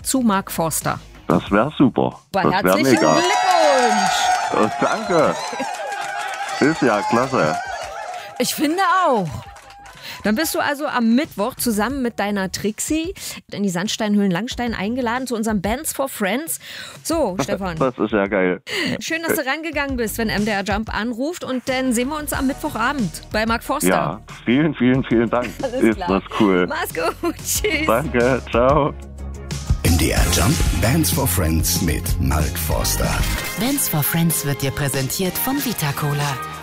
zu Mark Forster. Das wäre super. Das wäre Herzlichen mega. Glückwunsch! Danke. Ist ja klasse. Ich finde auch. Dann bist du also am Mittwoch zusammen mit deiner Trixie in die Sandsteinhöhlen Langstein eingeladen zu unserem Bands for Friends. So, Stefan. Das ist ja geil. Schön, dass du rangegangen bist, wenn MDR Jump anruft. Und dann sehen wir uns am Mittwochabend bei Mark Forster. Ja, vielen, vielen, vielen Dank. Alles klar. Das cool. Mach's gut. Tschüss. Danke, ciao. MDR Jump Bands for Friends mit Mark Forster. Bands for Friends wird dir präsentiert von Vita Cola.